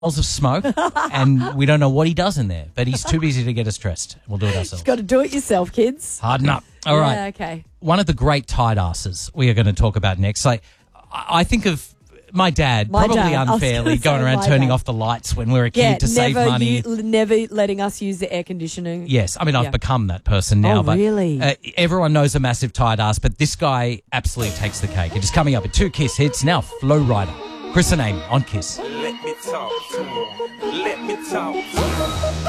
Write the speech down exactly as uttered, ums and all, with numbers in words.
of smoke, and we don't know what he does in there, but he's too busy to get us dressed. We'll do it ourselves. You've got to do it yourself, kids. Harden up. All right. Yeah, okay. One of the great tight asses we are going to talk about next. Like, I I think of my dad, My probably dad. I was unfairly, gonna going say around my turning dad. off the lights when we were a kid Yeah, to save never, money. u- never letting us use the air conditioning. Yes, I mean, I've Yeah. become that person now. Oh, but really? Uh, everyone knows a massive tight ass, but this guy absolutely takes the cake. It is coming up at two Kiss hits now. Flow Rider, Chris and Amy on Kiss. Let me talk to him. Let me talk to him.